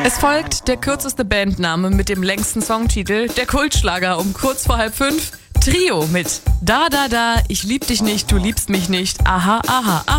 Es folgt der kürzeste Bandname mit dem längsten Songtitel, der Kultschlager um kurz vor 4:30. Trio mit Da, da, da, ich lieb dich nicht, du liebst mich nicht, aha, aha, aha.